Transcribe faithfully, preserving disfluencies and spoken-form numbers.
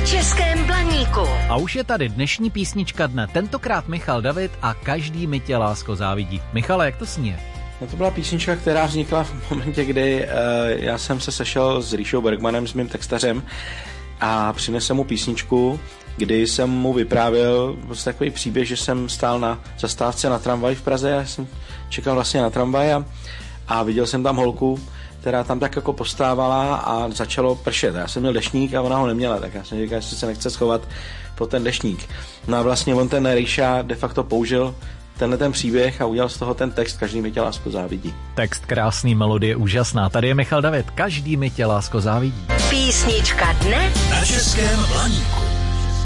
Českém Blaníku. A už je tady dnešní písnička dne, tentokrát Michal David a Každý mi tě, lásko, závidí. Michale, jak to sní? No to byla písnička, která vznikla v momentě, kdy uh, já jsem se sešel s Ríšou Bergmanem, s mým textařem, a přinesl mu písničku, kdy jsem mu vyprávěl vlastně takový příběh, že jsem stál na zastávce na tramvaj v Praze, já jsem čekal vlastně na tramvaj a, a viděl jsem tam holku, která tam tak jako postávala a začalo pršet. Já jsem měl deštník a ona ho neměla, tak já jsem říkal, jestli se nechce schovat pod ten deštník. No a vlastně on ten Ríša de facto použil tenhle ten příběh a udělal z toho ten text Každý mi tě, lásko, závidí. Text krásný, melodie úžasná. Tady je Michal David, Každý mi tě, lásko, závidí. Písnička dne na Českém Blaníku.